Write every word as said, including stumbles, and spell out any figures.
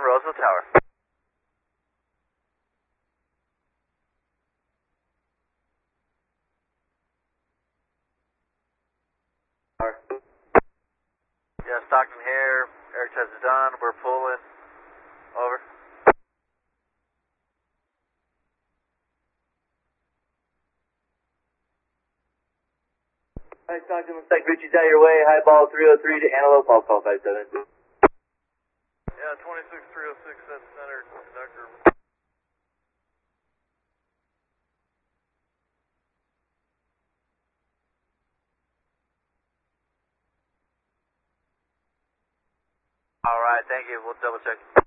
Roseville Tower. Yeah, Stockton here. Air test is done. We're pulling. Over. Hi, Stockton. Looks like Richie's out your way. High ball three oh three to Antelope. I'll call five seven. Yeah, twenty-six three oh six, that's center conductor. All right, thank you. We'll double check.